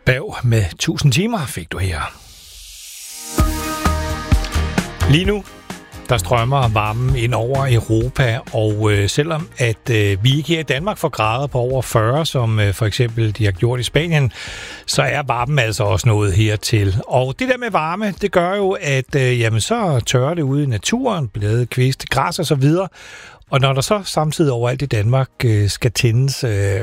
Bav med 1000 timer fik du her. Lige nu, der strømmer varmen ind over Europa, og selvom at vi ikke her i Danmark får grader på over 40, som for eksempel de har gjort i Spanien, så er varmen altså også nået hertil. Og det der med varme, det gør jo, at jamen, så tørrer det ude i naturen, blade, kviste, græs og så videre. Og når der så samtidig overalt i Danmark skal tændes,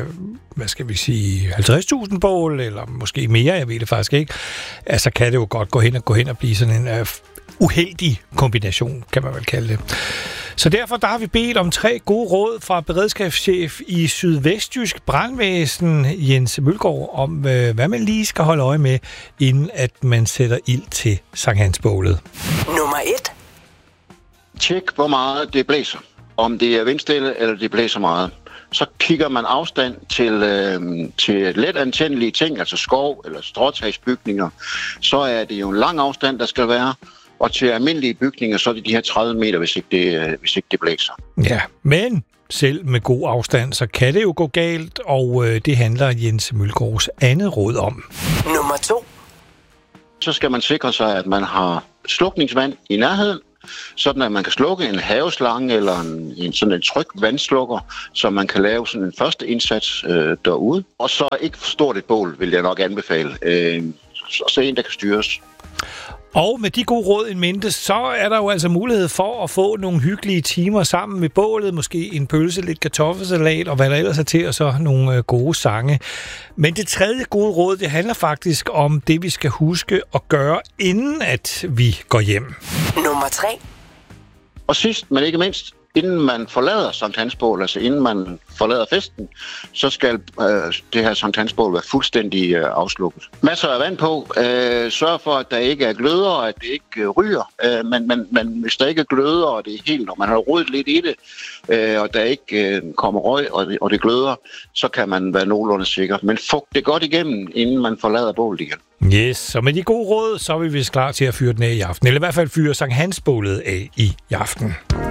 50.000 bål, eller måske mere, jeg ved det faktisk ikke, så kan det jo godt gå hen og blive sådan en uheldig kombination, kan man vel kalde det. Så derfor der har vi bedt om 3 gode råd fra beredskabschef i Sydvestjysk Brandvæsen, Jens Mølgaard, om hvad man lige skal holde øje med, inden at man sætter ild til sankthansbålet. Nummer 1. Tjek, hvor meget det blæser. Om det er vindstille, eller det blæser meget. Så kigger man afstand til let antændelige ting, altså skov eller stråtagsbygninger. Så er det jo en lang afstand, der skal være. Og til almindelige bygninger, så er det de her 30 meter, hvis ikke det blæser. Ja, men selv med god afstand, så kan det jo gå galt, og det handler Jens Mølgaards andet råd om. Nummer 2. Så skal man sikre sig, at man har slukningsvand i nærheden, sådan at man kan slukke en haveslange eller sådan en tryg vandslukker, så man kan lave sådan en første indsats derude. Og så ikke for stort et bål, vil jeg nok anbefale. Så en, der kan styres. Og med de gode råd i mente, så er der jo altså mulighed for at få nogle hyggelige timer sammen ved bålet. Måske en pølse, lidt kartoffelsalat og hvad der ellers er til, og så nogle gode sange. Men det tredje gode råd, det handler faktisk om det, vi skal huske at gøre, inden at vi går hjem. Nummer 3. Og sidst, men ikke mindst, inden man forlader sankthansbål, altså inden man forlader festen, så skal det her sankthansbål være fuldstændig afslukket. Masser af vand på. Sørg for, at der ikke er gløder, og at det ikke ryger. Men hvis der ikke er gløder, og det er helt, når man har rodet lidt i det, og der ikke kommer røg, og det gløder, så kan man være nogenlunde sikker. Men fugt det godt igennem, inden man forlader bålet igen. Yes, så med de gode råd, så er vi vist klar til at fyre den af i aften. Eller i hvert fald fyre sankthansbålet af i aften.